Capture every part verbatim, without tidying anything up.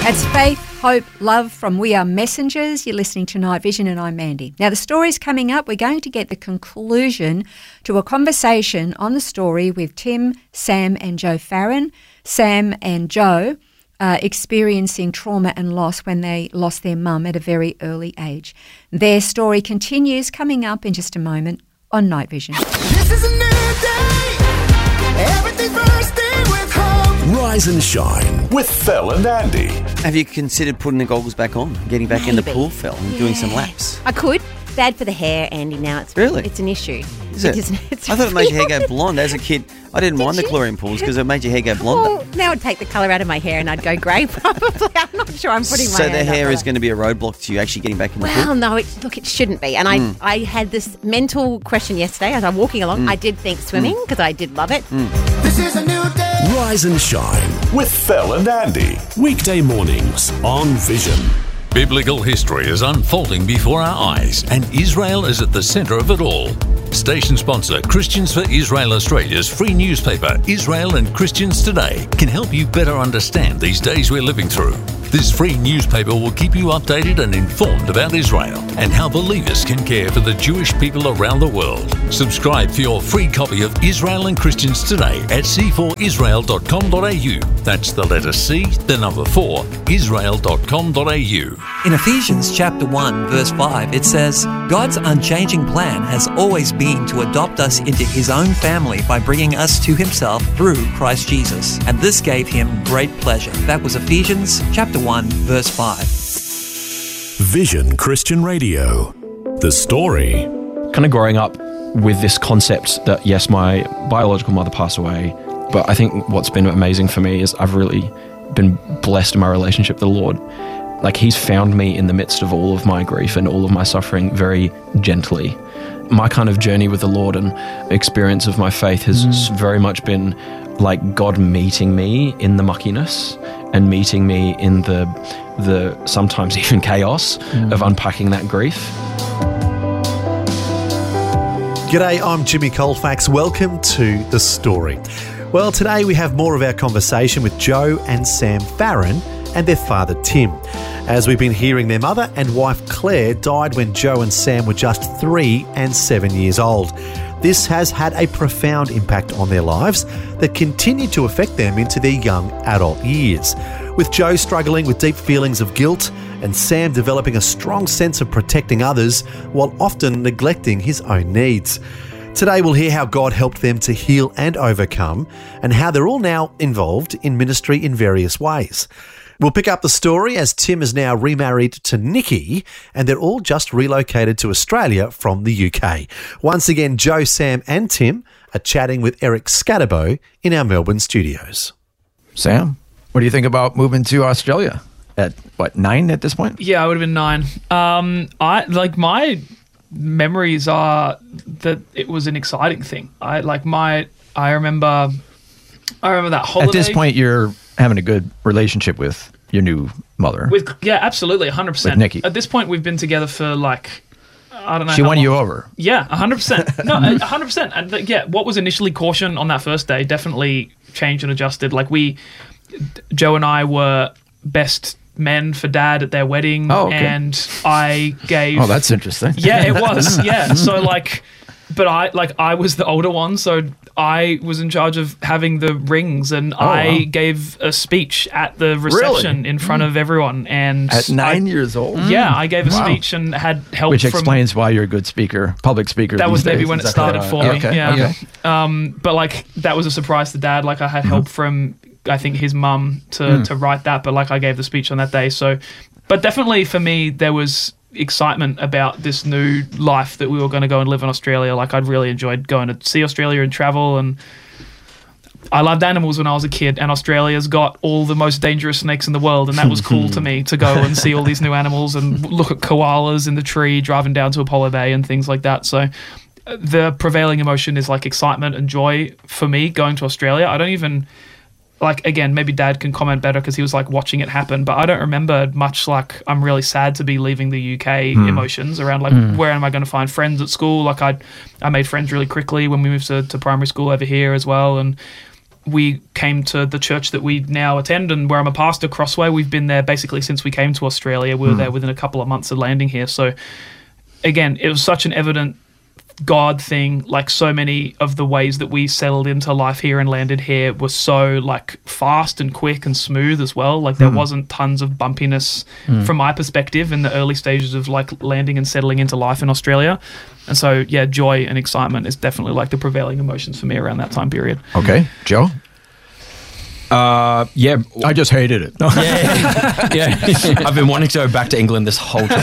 That's Faith, Hope, Love from We Are Messengers. You're listening to Night Vision and I'm Mandy. Now, the story's coming up. We're going to get the conclusion to a conversation on the story with Tim, Sam and Joe Farron. Sam and Joe uh, experiencing trauma and loss when they lost their mum at a very early age. Their story continues coming up in just a moment on Night Vision. This is a new day. Everything first day with hope. Rise and shine with Phil and Andy. Have you considered putting the goggles back on, getting back in the Maybe. pool, Phil, and Yeah. doing some laps? I could. Bad for the hair, Andy, now. It's Really? It's an issue. Is it? Isn't It's I thought it made your hair real. go blonde. As a kid, I didn't Did mind the you? chlorine pools because it made your hair go blonde. Well, now I'd take the colour out of my hair and I'd go grey probably. I'm not sure I'm putting my so the hand up hair for is that. going to be a roadblock to you actually getting back in the Well, pool? no, it, look, it shouldn't be. And I, Mm. I had this mental question yesterday as I'm walking along. Mm. I did think swimming because I did love it. This is a new day. Rise and shine with Phil and Andy. Weekday mornings on Vision. Biblical history is unfolding before our eyes, and Israel is at the centre of it all. Station sponsor Christians for Israel Australia's free newspaper, Israel and Christians Today, can help you better understand these days we're living through. This free newspaper will keep you updated and informed about Israel and how believers can care for the Jewish people around the world. Subscribe for your free copy of Israel and Christians Today at c four israel dot com dot a u. That's the letter C, the number four, israel dot com dot a u. In Ephesians chapter one, verse five, it says, God's unchanging plan has always been to adopt us into his own family by bringing us to himself through Christ Jesus. And this gave him great pleasure. That was Ephesians chapter one, verse five. Vision Christian Radio. The story. Kind of growing up with this concept that, yes, my biological mother passed away, but I think what's been amazing for me is I've really been blessed in my relationship with the Lord. Like, he's found me in the midst of all of my grief and all of my suffering very gently. My kind of journey with the Lord and experience of my faith has mm. very much been like God meeting me in the muckiness and meeting me in the, the sometimes even chaos mm. of unpacking that grief. G'day, I'm Jimmy Colfax. Welcome to The Story. Well, today we have more of our conversation with Joe and Sam Farron and their father Tim. As we've been hearing, their mother and wife Claire died when Joe and Sam were just three and seven years old. This has had a profound impact on their lives that continued to affect them into their young adult years. With Joe struggling with deep feelings of guilt and Sam developing a strong sense of protecting others while often neglecting his own needs. Today we'll hear how God helped them to heal and overcome and how they're all now involved in ministry in various ways. We'll pick up the story as Tim is now remarried to Nikki and they're all just relocated to Australia from the U K. Once again, Joe, Sam and Tim are chatting with Eric Scatterbo in our Melbourne studios. Sam, what do you think about moving to Australia at, what, nine at this point? Yeah, I would have been nine. Um, I like my memories are that it was an exciting thing. I like my, I remember, I remember that holiday. At this point, you're having a good relationship with your new mother. With yeah, absolutely, one hundred percent. With Nikki. At this point, we've been together for like, I don't know. She how won long. you over. Yeah, one hundred percent. No, one hundred percent. And th- yeah, what was initially caution on that first day definitely changed and adjusted. Like we, Joe and I were best men for Dad at their wedding. Oh, okay. And I gave... Oh, that's interesting. Yeah, it was. Yeah. So like, but I, like I was the older one, so I was in charge of having the rings and Oh, I wow. gave a speech at the reception Really? in front of everyone. And At nine I, years old? Yeah, I gave a Wow. speech and had help Which from... explains why you're a good speaker, public speaker. That these was maybe days. when Is it that started correct? for me. Okay, Yeah. okay. Um, but like that was a surprise to Dad. Like I had help from I think his mum to Mm. to write that, but like I gave the speech on that day. So, but definitely for me there was excitement about this new life that we were going to go and live in Australia. Like I'd really enjoyed going to see Australia and travel, and I loved animals when I was a kid, and Australia's got all the most dangerous snakes in the world, and that was cool to me to go and see all these new animals and look at koalas in the tree driving down to Apollo Bay and things like that. So uh, the prevailing emotion is like excitement and joy for me going to Australia. I don't even, like, again, maybe Dad can comment better because he was like watching it happen, but I don't remember much like I'm really sad to be leaving the U K Mm. emotions around like Mm. where am I going to find friends at school. Like I I made friends really quickly when we moved to, to primary school over here as well, and we came to the church that we now attend and where I'm a pastor, Crossway. We've been there basically since we came to Australia. We were Hmm. there within a couple of months of landing here. So again, it was such an evident God thing. Like so many of the ways that we settled into life here and landed here were so like fast and quick and smooth as well. Like there Hmm. wasn't tons of bumpiness Hmm. from my perspective in the early stages of like landing and settling into life in Australia. And so yeah, joy and excitement is definitely like the prevailing emotions for me around that time period. Okay, Joe? Uh, yeah. I just hated it. No. Yeah, yeah. I've been wanting to go back to England this whole time.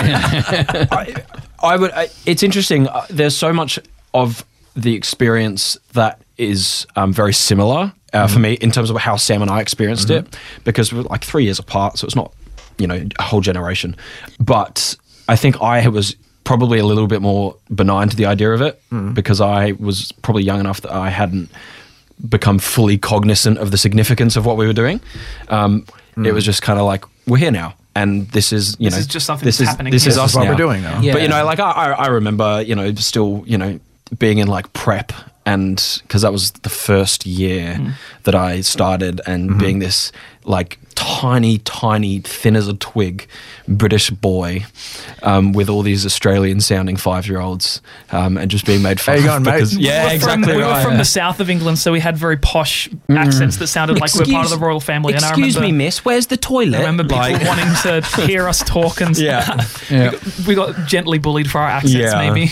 I, I would. I, it's interesting. Uh, there's so much of the experience that is um, very similar uh, for me in terms of how Sam and I experienced Mhm. it, because we're like three years apart, so it's not, you know, a whole generation. But I think I was probably a little bit more benign to the idea of it Mhm. because I was probably young enough that I hadn't become fully cognizant of the significance of what we were doing. Um, Mm. It was just kind of like, we're here now. And this is, you This know, is just something this that's is, happening This here. is This us is what now. we're doing now. But, Yeah. you know, like I, I I remember, you know, still, you know, being in like prep, and because that was the first year Mm. that I started, and Mm-hmm. being this like tiny, tiny, thin as a twig British boy um, with all these Australian sounding five year olds um, and just being made fun How you of. going, mate? because- We Yeah, were from- exactly. we were right. from the south of England, so we had very posh Mm. accents that sounded like we we're part of the royal family. And I Excuse remember, me, miss, where's the toilet? I remember people Like- wanting to hear us talk, and Yeah. we, got, we got gently bullied for our accents, maybe.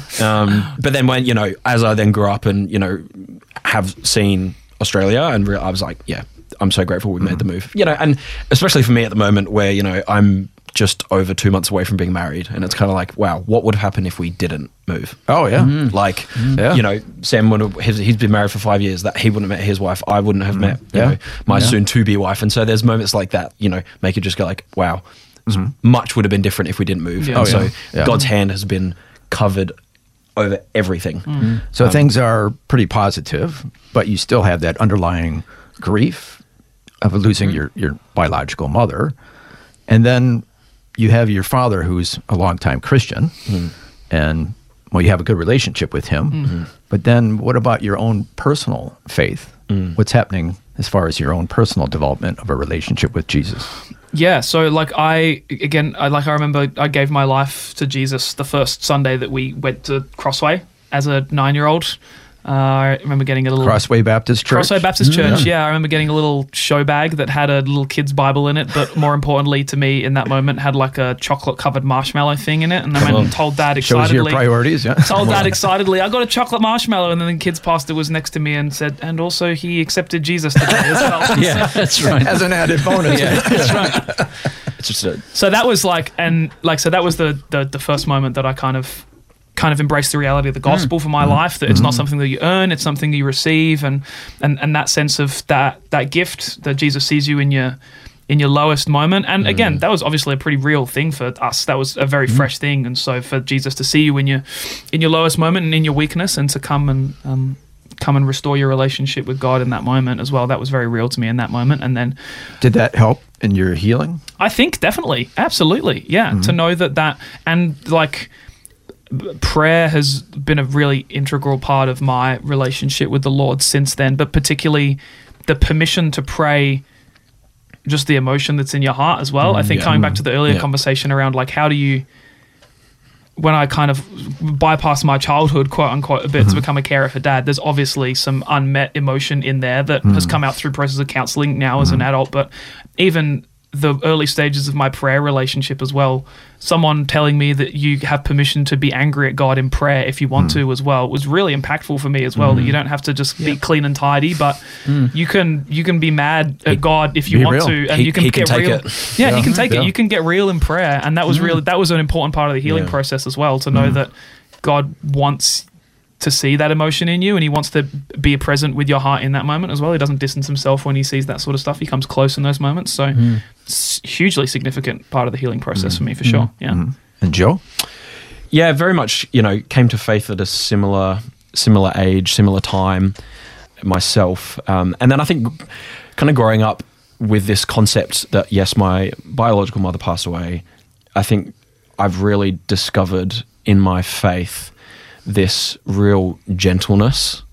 um, but then when, you know, as I then grew up and, you know, have seen Australia, and re- I was like, yeah, I'm so grateful we made the move. You know, and especially for me at the moment where, you know, I'm just over two months away from being married, and it's kind of like, wow, what would have happened if we didn't move? Oh, yeah. Mm. Like, Yeah. you know, Sam would have, he's, he's been married for five years, that he wouldn't have met his wife, I wouldn't have met, you Yeah. know, my Yeah. soon-to-be wife. And so there's moments like that, you know, make you just go like, wow, much would have been different if we didn't move. Yeah. And Oh, so yeah. Yeah. God's hand has been covered over everything. So Um, things are pretty positive, but you still have that underlying grief of losing your, your biological mother. And then you have your father, who's a longtime Christian, and, well, you have a good relationship with him. Mhm. But then what about your own personal faith? What's happening as far as your own personal development of a relationship with Jesus? Yeah, so like I again, I like I remember I gave my life to Jesus the first Sunday that we went to Crossway as a nine-year-old. Uh, I remember getting a little Crossway Baptist Church? Crossway Baptist Mm. Church. Yeah. Yeah. I remember getting a little show bag that had a little kid's Bible in it, but more importantly to me in that moment had like a chocolate-covered marshmallow thing in it, and I went Come and on. told Dad Shows excitedly. your priorities, yeah. Told Come Dad on. excitedly, I got a chocolate marshmallow, and then the kid's pastor was next to me and said, and also he accepted Jesus today as well. Yeah, that's right. As an added bonus. Yeah, that's right. It's just a, So that was like, and like, so that was the, the the first moment that I kind of kind of embraced the reality of the gospel for my life, that it's not something that you earn, it's something that you receive, and and and that sense of that that gift that Jesus sees you in your in your lowest moment. And again, that was obviously a pretty real thing for us. That was a very fresh thing, and so for Jesus to see you in your in your lowest moment and in your weakness, and to come and um, come and restore your relationship with God in that moment as well, that was very real to me in that moment. And then Did that help in your healing? I think definitely, absolutely, yeah. Mm-hmm. To know that that and like b- prayer has been a really integral part of my relationship with the Lord since then. But particularly the permission to pray, just the emotion that's in your heart as well. I think yeah. coming back to the earlier Yeah. conversation around like how do you, when I kind of bypass my childhood, quote unquote, a bit to become a carer for Dad, there's obviously some unmet emotion in there that has come out through process of counseling now as an adult. But even the early stages of my prayer relationship as well, someone telling me that you have permission to be angry at God in prayer if you want to as well was really impactful for me as well. That you don't have to just be clean and tidy, but you can you can be mad at God if you be want real. to, and He- you can he can get take real. it. Yeah, Yeah. he can take Yeah. it. You can get real in prayer, and that was really that was an important part of the healing Yeah. process as well. To know that God wants to see that emotion in you, and he wants to be present with your heart in that moment as well. He doesn't distance himself when he sees that sort of stuff. He comes close in those moments. So it's hugely significant part of the healing process for me, for sure. Yeah. And Joe? yeah, very much, you know, came to faith at a similar similar age, similar time myself. Um, and then I think kind of growing up with this concept that, yes, my biological mother passed away, I think I've really discovered in my faith this real gentleness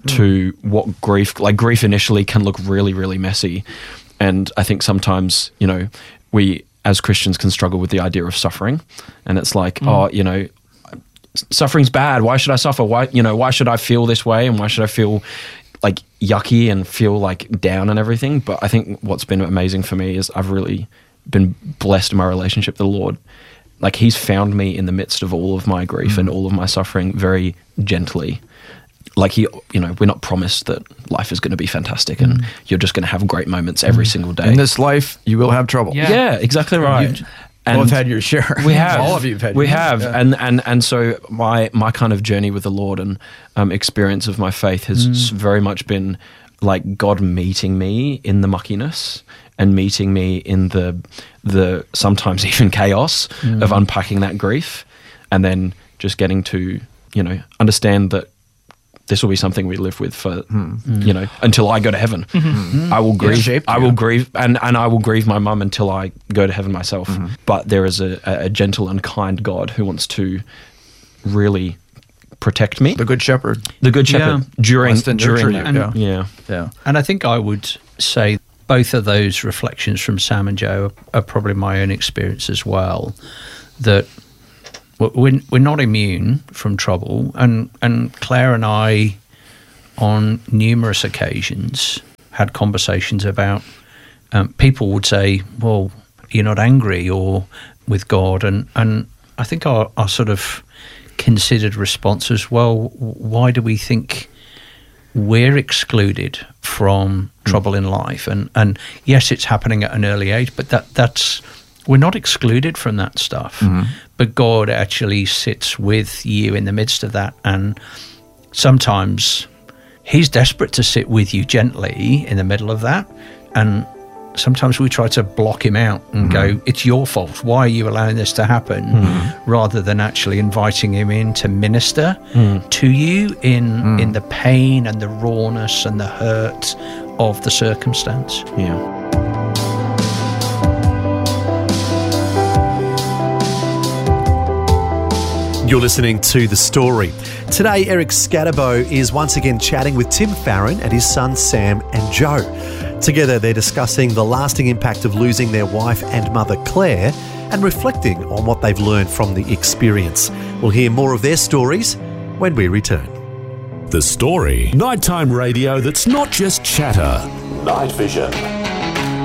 to what grief, like grief initially can look really, really messy. And I think sometimes, you know, we as Christians can struggle with the idea of suffering. And it's like, mm. oh, you know, suffering's bad. Why should I suffer? Why, you know, why should I feel this way? And why should I feel like yucky and feel like down and everything? But I think what's been amazing for me is I've really been blessed in my relationship with the Lord. Like he's found me in the midst of all of my grief mm. and all of my suffering very gently. Like he, you know, we're not promised that life is going to be fantastic and mm. you're just going to have great moments every mm. single day. In this life, you will have trouble. Yeah, yeah exactly right. You've and both had your share. We have. All of you have had We your have. share. And, and, and so my, my kind of journey with the Lord and um, experience of my faith has mm. very much been like God meeting me in the muckiness and meeting me in the, the sometimes even chaos mm. of unpacking that grief, and then just getting to, you know, understand that this will be something we live with for, mm. you know, until I go to heaven. Mm-hmm. I will grieve. Yeah, I will grieve, and, and I will grieve my mum until I go to heaven myself. Mm-hmm. But there is a, a gentle and kind God who wants to really protect me. The Good Shepherd. The Good Shepherd Yeah. during Wants to during nurture that. you. And, yeah. Yeah. And I think I would say both of those reflections from Sam and Joe are, are probably my own experience as well. That we're we're not immune from trouble, and and Claire and I, on numerous occasions, had conversations about um, people would say, well, you're not angry or with God. And, and I think our, our sort of considered response is, well, why do we think we're excluded from mm. trouble in life? And, and yes, it's happening at an early age, but that that's we're not excluded from that stuff. Mm-hmm. But God actually sits with you in the midst of that. And sometimes He's desperate to sit with you gently in the middle of that. And sometimes we try to block Him out and mm-hmm. go, it's your fault. Why are you allowing this to happen? Mm-hmm. Rather than actually inviting Him in to minister mm. to you in, mm. in the pain and the rawness and the hurt of the circumstance. Yeah. You're listening to The Story. Today, Eric Scatterbo is once again chatting with Tim Farron and his sons Sam and Joe. Together, they're discussing the lasting impact of losing their wife and mother Claire and reflecting on what they've learned from the experience. We'll hear more of their stories when we return. The Story. Nighttime radio that's not just chatter. Night Vision.